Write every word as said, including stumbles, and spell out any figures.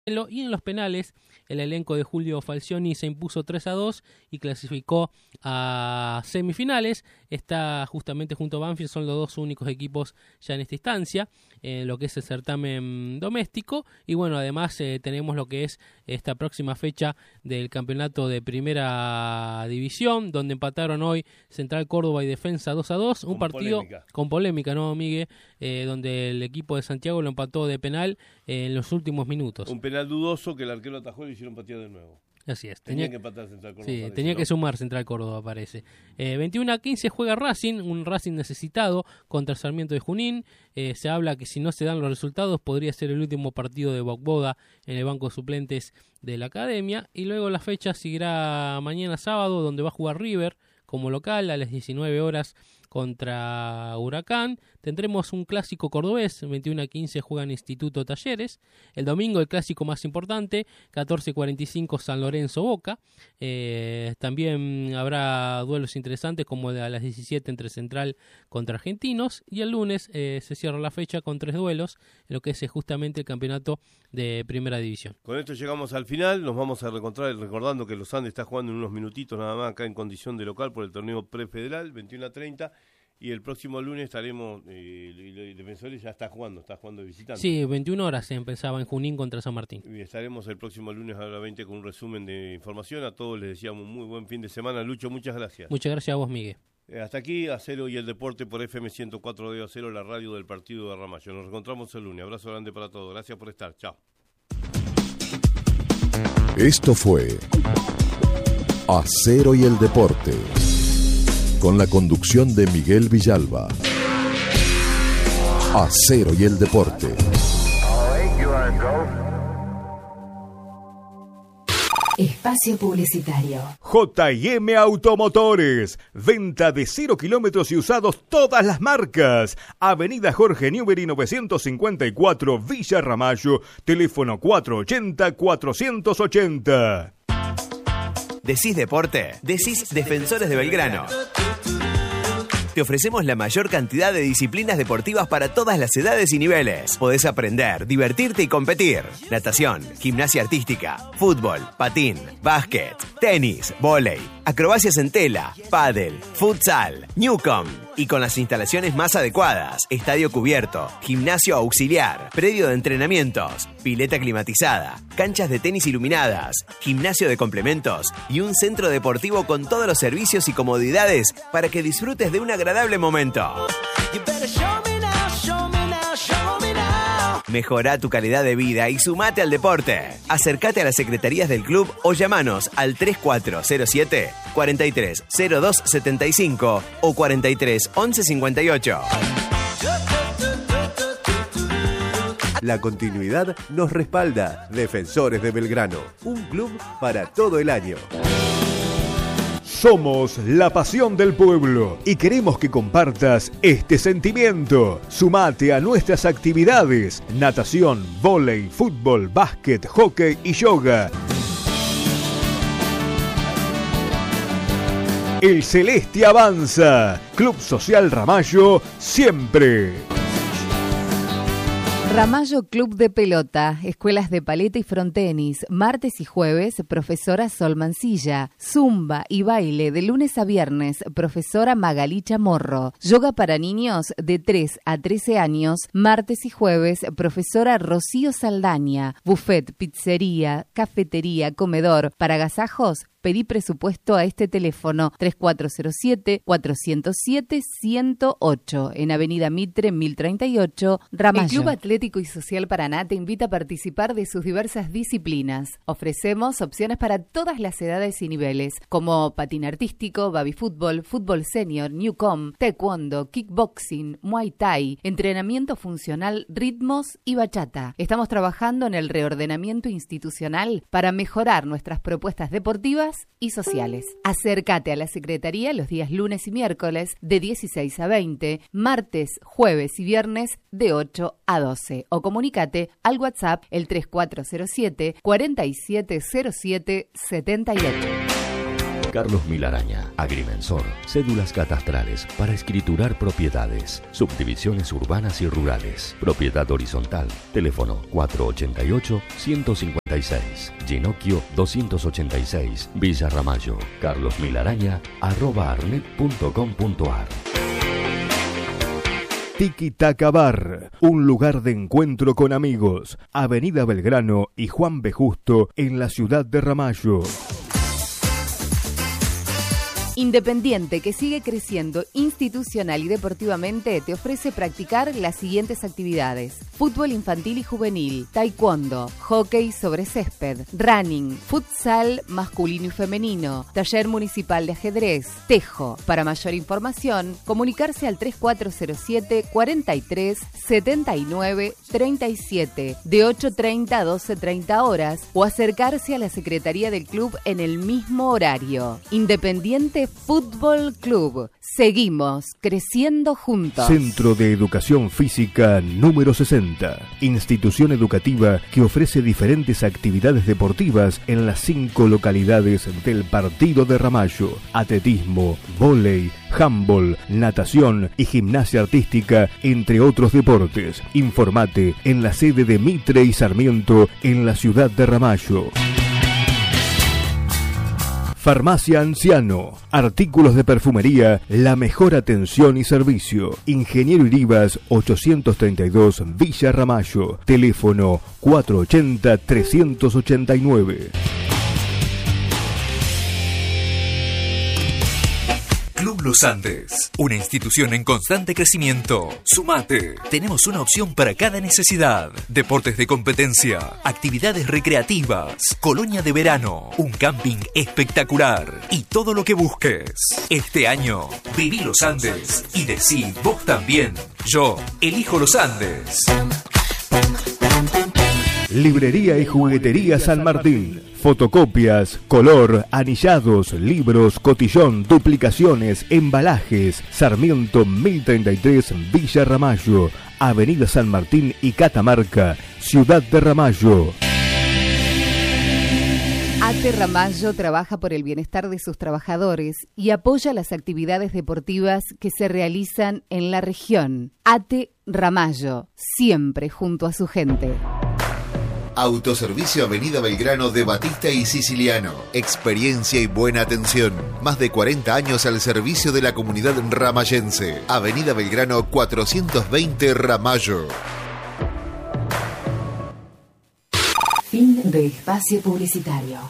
Y en los penales, el elenco de Julio Falcioni se impuso tres a dos y clasificó a semifinales. Está justamente junto a Banfield, son los dos únicos equipos ya en esta instancia, en lo que es el certamen doméstico. Y bueno, además eh, tenemos lo que es esta próxima fecha del campeonato de Primera División, donde empataron hoy Central Córdoba y Defensa dos a dos. Un partido polémica. con polémica, ¿no, Miguel? Eh, donde el equipo de Santiago lo empató de penal eh, en los últimos minutos. Un penal dudoso que el arquero atajó y le hicieron patear de nuevo. Así es. Tenía, tenía que empatar Central Córdoba. Sí, parece, tenía ¿no? que sumar Central Córdoba, parece. Eh, veintiuno a quince juega Racing, un Racing necesitado contra Sarmiento de Junín. Eh, se habla que si no se dan los resultados podría ser el último partido de Bocboda en el banco de suplentes de la academia. Y luego la fecha seguirá mañana sábado, donde va a jugar River como local a las diecinueve horas contra Huracán. Tendremos un clásico cordobés, veintiuno a quince juegan Instituto Talleres. El domingo el clásico más importante, catorce cuarenta y cinco San Lorenzo Boca. Eh, también habrá duelos interesantes como a las diecisiete entre Central contra Argentinos. Y el lunes eh, se cierra la fecha con tres duelos, en lo que es justamente el campeonato de Primera División. Con esto llegamos al final, nos vamos a reencontrar recordando que los Andes está jugando en unos minutitos nada más acá en condición de local por el torneo prefederal, veintiuno a treinta. Y el próximo lunes estaremos, eh, el Defensores ya está jugando, está jugando de visitante. Sí, veintiuna horas se empezaba en Junín contra San Martín. Y estaremos el próximo lunes a las veinte con un resumen de información. A todos les deseamos un muy buen fin de semana. Lucho, muchas gracias. Muchas gracias a vos, Miguel. Eh, hasta aquí, Acero y el Deporte por F M ciento cuatro de Acero, la radio del partido de Ramallo. Nos encontramos el lunes. Abrazo grande para todos. Gracias por estar. Chao. Esto fue Acero y el Deporte, con la conducción de Miguel Villalba. Acero y el Deporte. Espacio publicitario. J y M Automotores. Venta de cero kilómetros y usados todas las marcas. Avenida Jorge Newbery novecientos cincuenta y cuatro, Villa Ramallo. Teléfono cuatro ochenta cuatrocientos ochenta. Decís deporte, decís Defensores de Belgrano. Te ofrecemos la mayor cantidad de disciplinas deportivas para todas las edades y niveles. Podés aprender, divertirte y competir. Natación, gimnasia artística, fútbol, patín, básquet, tenis, vóley, acrobacias en tela, pádel, futsal, Newcom. Y con las instalaciones más adecuadas, estadio cubierto, gimnasio auxiliar, predio de entrenamientos, pileta climatizada, canchas de tenis iluminadas, gimnasio de complementos y un centro deportivo con todos los servicios y comodidades para que disfrutes de un agradable momento. Mejorá tu calidad de vida y sumate al deporte. Acércate a las secretarías del club o llamanos al tres cuatro cero siete, cuatro tres cero dos siete cinco o cuatro tres once cincuenta y ocho. La continuidad nos respalda. Defensores de Belgrano, un club para todo el año. Somos la pasión del pueblo y queremos que compartas este sentimiento. Sumate a nuestras actividades: natación, vóley, fútbol, básquet, hockey y yoga. El Celeste avanza. Club Social Ramallo, siempre. Ramallo Club de Pelota, escuelas de paleta y frontenis, martes y jueves, profesora Sol Mancilla, zumba y baile de lunes a viernes, profesora Magalí Chamorro, yoga para niños de tres a trece años, martes y jueves, profesora Rocío Saldaña, buffet, pizzería, cafetería, comedor, para agasajos. Pedí presupuesto a este teléfono tres cuatro cero siete, cuatro cero siete, uno cero ocho en Avenida Mitre mil treinta y ocho, Ramallo. El Club Atlético y Social Paraná te invita a participar de sus diversas disciplinas. Ofrecemos opciones para todas las edades y niveles, como patín artístico, baby fútbol, fútbol senior, newcom, taekwondo, kickboxing, muay thai, entrenamiento funcional, ritmos y bachata. Estamos trabajando en el reordenamiento institucional para mejorar nuestras propuestas deportivas y sociales. Acércate a la Secretaría los días lunes y miércoles de dieciséis a veinte, martes, jueves y viernes de ocho a doce o comunícate al WhatsApp el tres cuatro cero siete, cuatro siete cero siete, siete ocho. Carlos Milaraña, agrimensor, cédulas catastrales para escriturar propiedades, subdivisiones urbanas y rurales, propiedad horizontal, teléfono cuatrocientos ochenta y ocho, ciento cincuenta y seis, Ginocchio doscientos ochenta y seis, Villa Ramallo, Carlos Milaraña, arroba arnet punto com punto ar. Tiki Taka Bar, un lugar de encuentro con amigos. Avenida Belgrano y Juan B. Justo en la ciudad de Ramallo. Independiente, que sigue creciendo institucional y deportivamente, te ofrece practicar las siguientes actividades: fútbol infantil y juvenil, taekwondo, hockey sobre césped, running, futsal masculino y femenino, taller municipal de ajedrez, tejo. Para mayor información, comunicarse al tres cuatro cero siete, cuarenta y tres, setenta y nueve, treinta y siete, de ocho treinta a doce treinta horas, o acercarse a la secretaría del club en el mismo horario. Independiente Fútbol Club. Seguimos creciendo juntos. Centro de Educación Física número sesenta. Institución educativa que ofrece diferentes actividades deportivas en las cinco localidades del Partido de Ramallo: atletismo, vóley, handball, natación y gimnasia artística, entre otros deportes. Informate en la sede de Mitre y Sarmiento en la ciudad de Ramallo. Farmacia Anciano, artículos de perfumería, la mejor atención y servicio. Ingeniero Iribas ochocientos treinta y dos, Villa Ramallo, teléfono cuatrocientos ochenta, trescientos ochenta y nueve. Club Los Andes, una institución en constante crecimiento. Sumate. Tenemos una opción para cada necesidad. Deportes de competencia, actividades recreativas, colonia de verano, un camping espectacular y todo lo que busques. Este año, viví Los Andes y decí vos también. Yo elijo Los Andes. Librería y Juguetería San Martín. Fotocopias, color, anillados, libros, cotillón, duplicaciones, embalajes. Sarmiento mil treinta y tres, Villa Ramallo, Avenida San Martín y Catamarca, Ciudad de Ramallo. ATE Ramallo trabaja por el bienestar de sus trabajadores y apoya las actividades deportivas que se realizan en la región. ATE Ramallo, siempre junto a su gente. Autoservicio Avenida Belgrano de Batista y Siciliano. Experiencia y buena atención. Más de cuarenta años al servicio de la comunidad ramallense. Avenida Belgrano cuatrocientos veinte Ramallo. Fin de espacio publicitario.